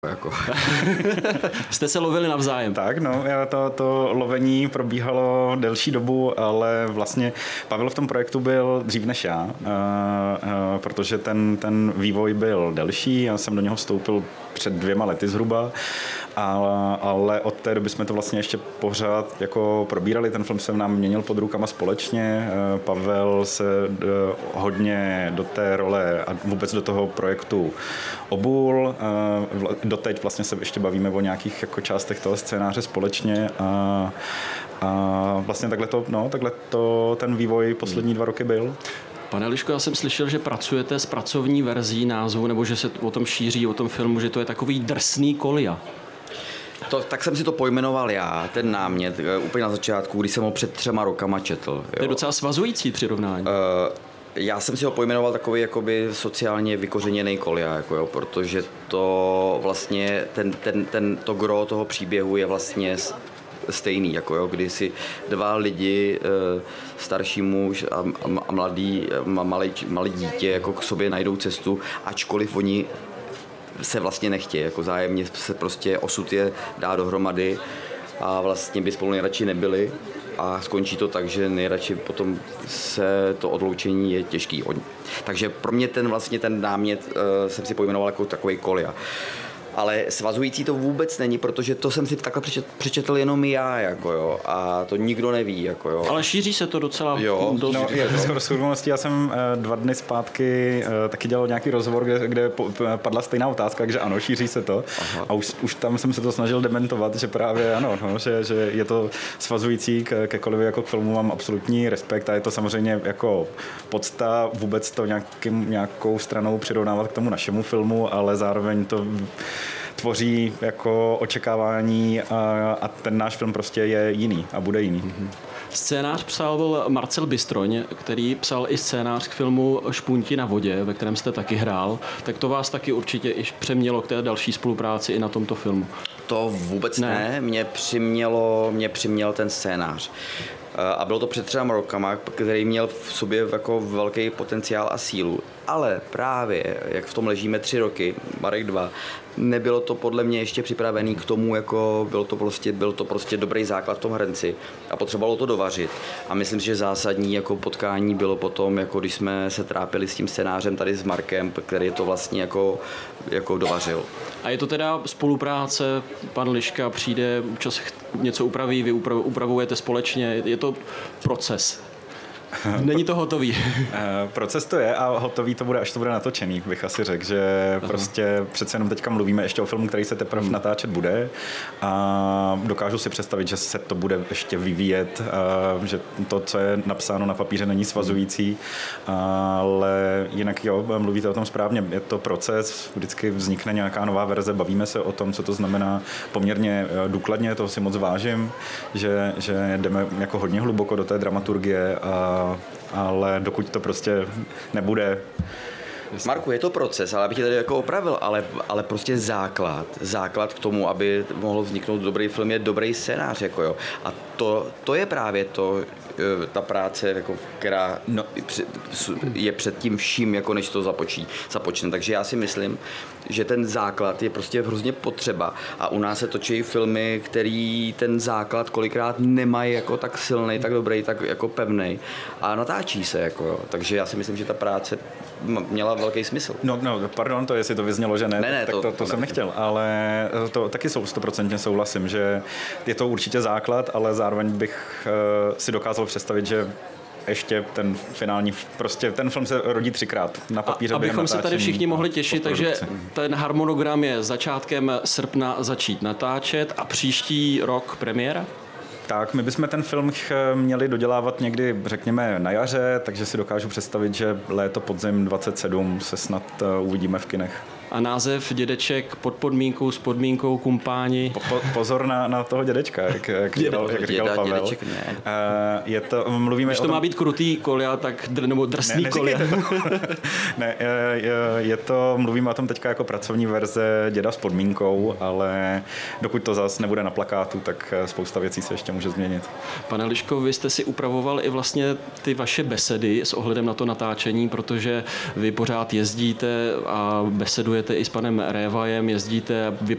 jako. Jste se lovili navzájem. Tak, no, to lovení probíhalo delší dobu, ale vlastně Pavel v tom projektu byl dřív než já, protože ten vývoj byl delší, já jsem do něho vstoupil před 2 lety zhruba, ale od té doby jsme to vlastně ještě pořád jako probírali, ten film se nám měnil pod rukama společně, Pavel se hodně do té role a vůbec do toho projektu obul, doteď vlastně se ještě bavíme o nějakých jako částech toho scénáře společně a vlastně takhle to ten vývoj poslední 2 roky byl. Pane Liško, já jsem slyšel, že pracujete s pracovní verzí názvu, nebo že se o tom šíří, o tom filmu, že to je takový drsný Kolia. Tak jsem si to pojmenoval já, ten námět, úplně na začátku, když jsem ho před 3 rokama četl. Jo. To je docela svazující přirovnání. Já jsem si ho pojmenoval takový jakoby sociálně vykořeněný Kolia, jako jo, protože to vlastně, to gro toho příběhu je vlastně stejný, jako jo, kdy si 2 lidi, starší muž a malé dítě jako k sobě najdou cestu, ačkoliv oni se vlastně nechtějí, jako zájemně se prostě osud je dá dohromady a vlastně by spolu nejradši nebyli a skončí to tak, že nejradši potom se to odloučení je těžký. Takže pro mě ten námět jsem si pojmenoval jako takový Kolia. Ale svazující to vůbec není, protože to jsem si takhle přečetl jenom já, jako jo, a to nikdo neví, jako jo. Ale šíří se to docela dost. No, skoro s okolností, já jsem 2 dny zpátky taky dělal nějaký rozhovor, kde padla stejná otázka, takže ano, šíří se to. Aha. A už tam jsem se to snažil dementovat, že právě ano, no, že je to svazující ke Koliovi jako k filmu, mám absolutní respekt a je to samozřejmě jako podsta vůbec to nějakou stranou přirovnávat k tomu našemu filmu, ale zároveň to tvoří jako očekávání a ten náš film prostě je jiný a bude jiný. Scénář psal Marcel Bystroň, který psal i scénář k filmu Špunti na vodě, ve kterém jste taky hrál, tak to vás taky určitě i přemělo k té další spolupráci i na tomto filmu. To vůbec ne. Mě přiměl ten scénář. A bylo to před 3 rokama, který měl v sobě jako velký potenciál a sílu. Ale právě, jak v tom ležíme 3 roky, Marek 2, nebylo to podle mě ještě připravený k tomu, jako byl to prostě dobrý základ v tom hrnci a potřebovalo to dovařit. A myslím si, že zásadní jako potkání bylo potom, jako když jsme se trápili s tím scénářem tady s Markem, který to vlastně jako dovařil. A je to teda spolupráce, pan Liška přijde, občas něco upraví, vy upravujete společně, je to proces. Není to hotový. Proces to je a hotový to bude, až to bude natočený, bych asi řekl, že prostě přece jenom teďka mluvíme ještě o filmu, který se teprve natáčet bude a dokážu si představit, že se to bude ještě vyvíjet, že to, co je napsáno na papíře, není svazující, ale jinak jo, mluvíte o tom správně, je to proces, vždycky vznikne nějaká nová verze, bavíme se o tom, co to znamená poměrně důkladně, toho si moc vážím, že jdeme jako hodně hluboko do té dramaturgie ale dokud to prostě nebude. Marku, je to proces, ale abych tě tady jako opravil, ale prostě základ k tomu, aby mohl vzniknout dobrý film, je dobrý scénář, jako jo. A to je právě ta práce, jako, která je před tím vším, jako než to započne. Takže já si myslím, že ten základ je prostě hrozně potřeba a u nás se točí filmy, který ten základ kolikrát nemají jako tak silný, tak dobrý, tak jako pevný a natáčí se, jako jo. Takže já si myslím, že ta práce měla velký smysl. No, pardon, to jestli to vyznělo, že ne, tak to jsem nechtěl, ale to taky 100% souhlasím, že je to určitě základ, ale zároveň bych si dokázal představit, že ještě ten finální, prostě ten film se rodí 3krát na papíře. Abychom se tady všichni mohli těšit, takže ten harmonogram je začátkem srpna začít natáčet a příští rok premiéra? Tak, my bychom ten film měli dodělávat někdy, řekněme, na jaře, takže si dokážu představit, že léto, podzim 27 se snad uvidíme v kinech. A název Dědeček pod podmínkou, s podmínkou kumpáni. Pozor na toho dědečka, jak říkal Pavel. Dědeček ne. Je to, mluvíme když to má být krutý Kolia, tak nebo drsný Kolia. Ne, mluvíme o tom teďka jako pracovní verze Děda s podmínkou, ale dokud to zase nebude na plakátu, tak spousta věcí se ještě může změnit. Pane Liško, vy jste si upravoval i vlastně ty vaše besedy s ohledem na to natáčení, protože vy pořád jezdíte a besedujete i s panem Révajem, jezdíte,